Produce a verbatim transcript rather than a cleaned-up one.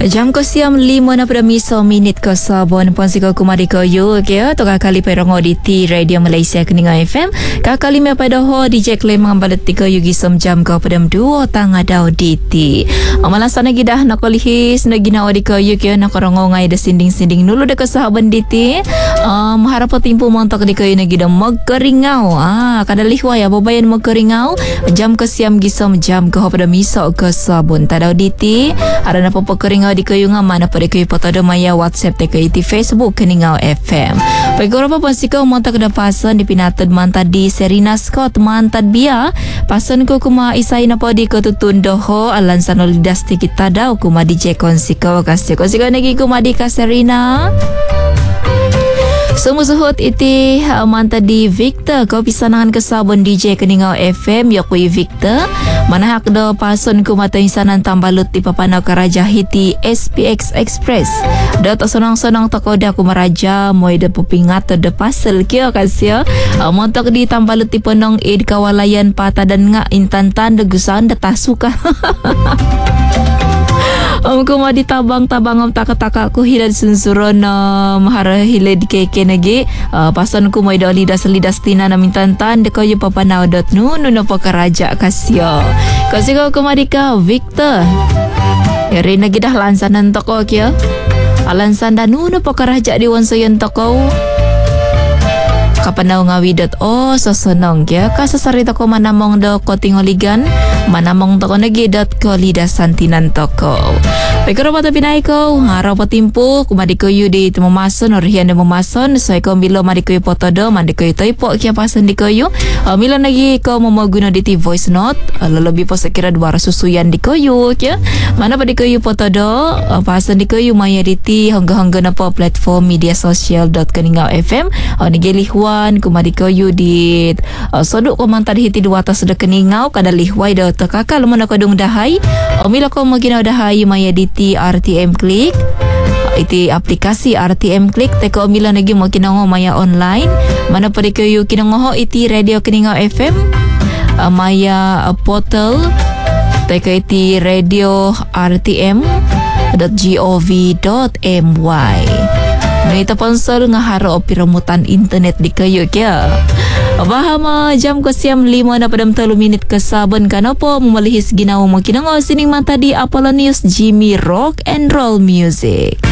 Jam ko siam lima na pada miso minit ko sabon pon siko kumari ko yu ke to ka kali perongo di T Radio Malaysia Keninga F M ka kali me pada ho D J Clay mangambalat tiko yu gisom jam ko pada duo tang adau di T amalasan lagi dah nak lihis nak gina odi ko yu ke nak rongo ngai de sinding-sinding nulu de ko sahaban di T um harap timpu montok di ko yu nagi de magkeringau ah kada lihwa ya bobayan magkeringau jam ko siam gisom jam ko pada miso ko sabon tadau di T arana popo keringau di kayungan mana pada kayu potodo maya WhatsApp te kayu di Facebook Keningau F M. Pagorapa pasiko montak da pasan di pinatad mantad di Serena Scott mantad bia pasan ko kuma isay na po di ko tutundo ho alan sa nolidas ti kita daw kuma di J Consiko kasi Consiko nagi kuma di ka Serena. Sumusuhot iti uh, manta di Victor kau pisanahan ke sabon D J Keningau F M yakui Victor manahak do pason ku mata insanan tambalut ti papanaw karaja hiti S P X Express do to sonong-sonong takoda ku maraja moy de pupingat de pasel kyo kasya uh, montok di tambalut ti penong id kawalayan patadan nga intantan de gusan de tasuka. Om ko madi tabang-tabang om taka-taka ku hilad sunsuron na uh, mahara hilad keke nagi uh, pasan ku may do lidas lidas tina na mintantan de ko yu papanaw dot nu nu no pakaraja kasyo kasi ko kumadi ka Victor yari nagi dah lansanan toko kya alansan da nu no pakaraja di wansayan toko kapanaw ngawi dot o sosonong kya kasasarita ko manamong do kotingoligan manamong toko nagi dot ko lidasan tinan toko pekoro pata pinay ko araw patimpo kumadi ko yu di tumamason or hiyan na mamason so ikaw milo madi ko yu potodo madi ko yu toipo kya pasan di ko yu uh, milo nagi ko mamaguna di ti voice note uh, lalabi po sa kira dwara susuyan di ko yu kya mana pa di ko yu potodo uh, pasan di ko yu maya di ti hangga-hangga na po platform media social dot Keningau F M uh, nigilihwan kumadi ko yu di uh, sodok ko mantad hiti duwata sudah Keningau kada lihway daw takakal mo na ko dung dahay o milo ko maginaw dahay maya di ti R T M Click iti aplikasi R T M Click teko mila nagi mo kinango maya online mana pa di kayo kinango iti Radio Keningau F M uh, maya uh, portal teko iti radio R T M dot gov dot my no ita ponsel nga haro o piramutan internet di kayo kya Bahama jam ko siam lima na padam telu minit ke sabon kana po memalihis ginawa mo kinango sining mata di Apollo News Jimmy Rock and Roll Music.